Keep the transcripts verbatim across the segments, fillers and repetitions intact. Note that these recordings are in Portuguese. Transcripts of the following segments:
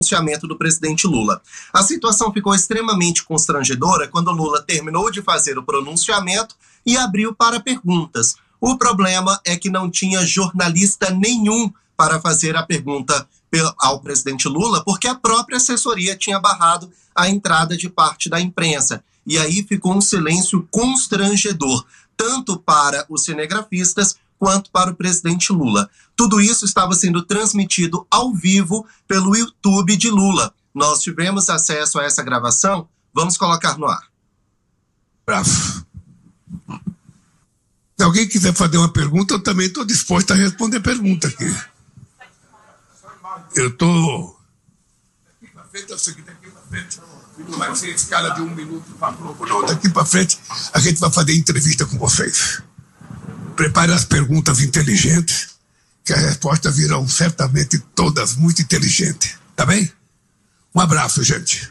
pronunciamento do presidente Lula. A situação ficou extremamente constrangedora quando Lula terminou de fazer o pronunciamento e abriu para perguntas. O problema é que não tinha jornalista nenhum para fazer a pergunta ao presidente Lula, porque a própria assessoria tinha barrado a entrada de parte da imprensa. E aí ficou um silêncio constrangedor, tanto para os cinegrafistas quanto para o presidente Lula. Tudo isso estava sendo transmitido ao vivo pelo YouTube de Lula. Nós tivemos acesso a essa gravação, vamos colocar no ar. Bravo. Se alguém quiser fazer uma pergunta, eu também estou disposto a responder a pergunta aqui. Eu estou... Daqui para frente, eu sei que daqui para frente não vai ser escala de um minuto para Globo, não. Daqui para frente a gente vai fazer entrevista com vocês. Prepare as perguntas inteligentes, que as respostas virão certamente todas muito inteligentes. Tá bem? Um abraço, gente.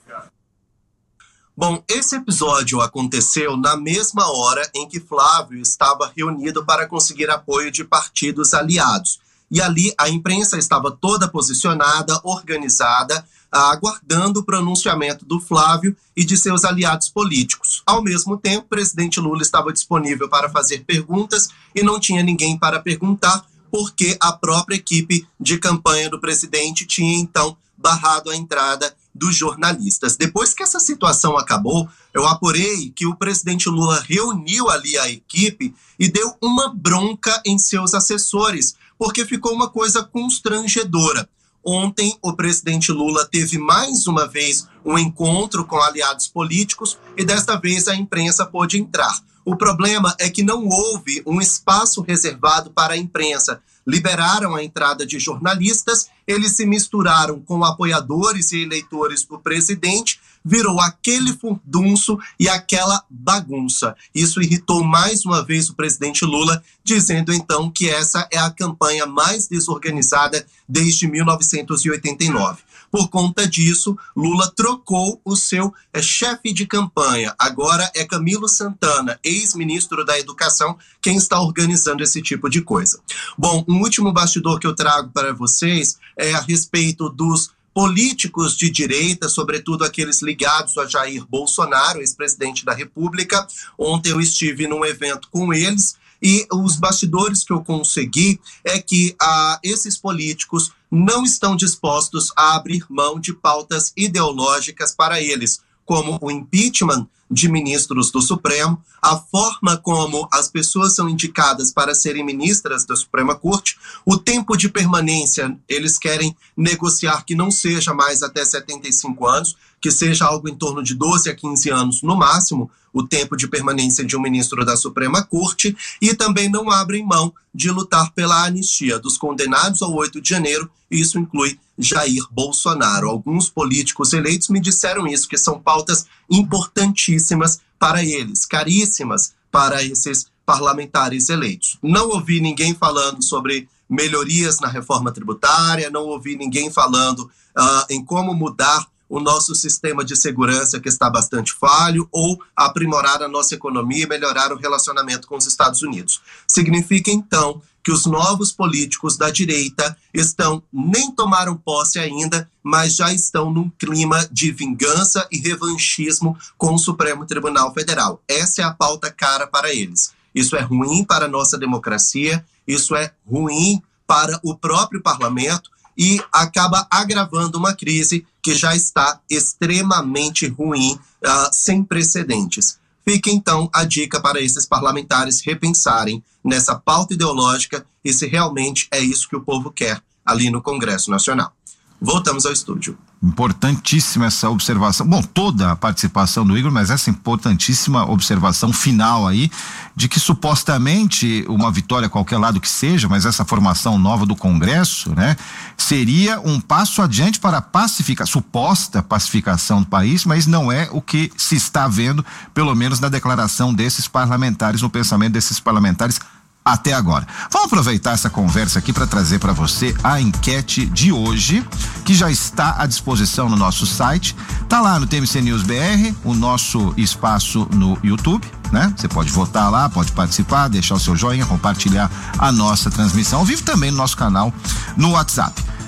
Bom, esse episódio aconteceu na mesma hora em que Flávio estava reunido para conseguir apoio de partidos aliados. E ali a imprensa estava toda posicionada, organizada, aguardando o pronunciamento do Flávio e de seus aliados políticos. Ao mesmo tempo, o presidente Lula estava disponível para fazer perguntas e não tinha ninguém para perguntar, porque a própria equipe de campanha do presidente tinha, então, barrado a entrada dos jornalistas. Depois que essa situação acabou, eu apurei que o presidente Lula reuniu ali a equipe e deu uma bronca em seus assessores, porque ficou uma coisa constrangedora. Ontem, o presidente Lula teve mais uma vez um encontro com aliados políticos e desta vez a imprensa pôde entrar. O problema é que não houve um espaço reservado para a imprensa. Liberaram a entrada de jornalistas, eles se misturaram com apoiadores e eleitores do presidente, virou aquele furdunço e aquela bagunça. Isso irritou mais uma vez o presidente Lula, dizendo então que essa é a campanha mais desorganizada desde mil novecentos e oitenta e nove. Por conta disso, Lula trocou o seu é, chefe de campanha. Agora é Camilo Santana, ex-ministro da Educação, quem está organizando esse tipo de coisa. Bom, um último bastidor que eu trago para vocês é a respeito dos políticos de direita, sobretudo aqueles ligados a Jair Bolsonaro, ex-presidente da República. Ontem eu estive num evento com eles e os bastidores que eu consegui é que ah, esses políticos não estão dispostos a abrir mão de pautas ideológicas para eles, como o impeachment de ministros do Supremo, a forma como as pessoas são indicadas para serem ministras da Suprema Corte, o tempo de permanência, eles querem negociar que não seja mais até setenta e cinco anos, que seja algo em torno de doze a quinze anos no máximo, o tempo de permanência de um ministro da Suprema Corte, e também não abrem mão de lutar pela anistia dos condenados ao oito de janeiro, e isso inclui Jair Bolsonaro. Alguns políticos eleitos me disseram isso, que são pautas importantíssimas para eles, caríssimas para esses parlamentares eleitos. Não ouvi ninguém falando sobre melhorias na reforma tributária, não ouvi ninguém falando uh, em como mudar o nosso sistema de segurança, que está bastante falho, ou aprimorar a nossa economia e melhorar o relacionamento com os Estados Unidos. Significa, então, que os novos políticos da direita estão, nem tomaram posse ainda, mas já estão num clima de vingança e revanchismo com o Supremo Tribunal Federal. Essa é a pauta cara para eles. Isso é ruim para a nossa democracia, isso é ruim para o próprio parlamento e acaba agravando uma crise que já está extremamente ruim, uh, sem precedentes. Fica então a dica para esses parlamentares repensarem nessa pauta ideológica e se realmente é isso que o povo quer ali no Congresso Nacional. Voltamos ao estúdio. Importantíssima essa observação. Bom, toda a participação do Igor, mas essa importantíssima observação final aí, de que supostamente uma vitória, qualquer lado que seja, mas essa formação nova do Congresso, né, seria um passo adiante para a pacificação, suposta pacificação do país, mas não é o que se está vendo, pelo menos na declaração desses parlamentares, no pensamento desses parlamentares até agora. Vamos aproveitar essa conversa aqui para trazer para você a enquete de hoje, que já está à disposição no nosso site. Tá lá no T M C News B R, o nosso espaço no YouTube, né? Você pode votar lá, pode participar, deixar o seu joinha, compartilhar a nossa transmissão ao vivo, também no nosso canal no WhatsApp.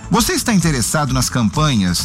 Você está interessado nas campanhas